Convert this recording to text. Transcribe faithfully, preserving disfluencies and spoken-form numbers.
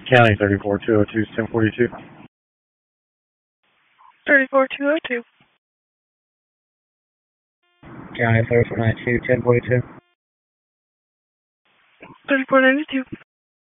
County thirty-four two oh two, ten forty-two. thirty-four two oh two. County thirty-four ninety-two, ten forty-two. thirty-four ninety-two.